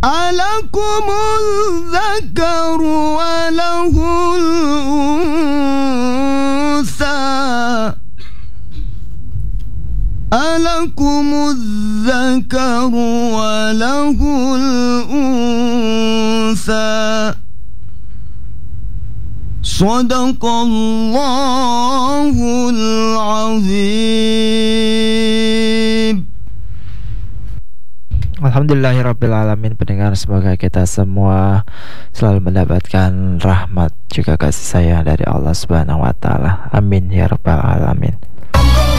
ألكم الذكر وله الأنثى ألكم الذكر وله الأنثى صدق الله العظيم. Alhamdulillahirrabbilalamin. Pendengar, semoga kita semua selalu mendapatkan rahmat juga kasih sayang dari Allah Subhanahu wa ta'ala. Amin ya rabbal alamin.